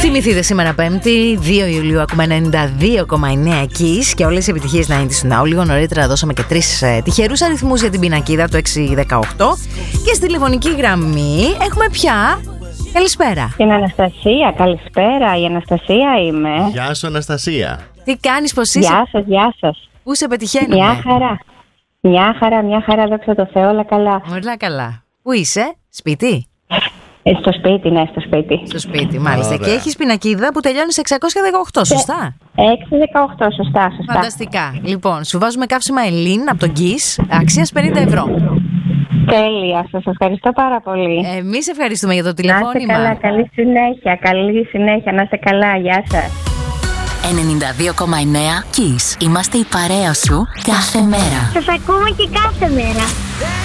Θυμηθείτε σήμερα Πέμπτη, 2 Ιουλίου, ακούμε 92,9 Kiss και όλες οι επιτυχίες 90's Now. Λίγο νωρίτερα δώσαμε και 3 τυχερούς αριθμούς για την πινακίδα, το 618. Και στη τηλεφωνική γραμμή έχουμε πια. Καλησπέρα. Την Αναστασία, καλησπέρα. Η Αναστασία είμαι. Γεια σου, Αναστασία. Τι κάνεις, πώς είσαι? Γεια σας. Πού σε πετυχαίνουμε? Μια χαρά, δόξα τω Θεώ, όλα καλά. Όλα καλά. Πού είσαι? Σπίτι? Στο σπίτι, ναι, στο σπίτι. Στο σπίτι, μάλιστα. Ωραία. Και έχεις πινακίδα που τελειώνει σε 618, σωστά? 618, σωστά. Φανταστικά. Λοιπόν, σου βάζουμε καύσιμα Ελλήν από τον Kiss, αξίας 50 ευρώ. Τέλεια, σας ευχαριστώ πάρα πολύ. Εμείς ευχαριστούμε για το Να είστε τηλεφώνημα. καλά, καλή συνέχεια, να είστε καλά, γεια σας. 92,9 Kiss. Είμαστε η παρέα σου κάθε μέρα. Σας ακούμε και κάθε μέρα.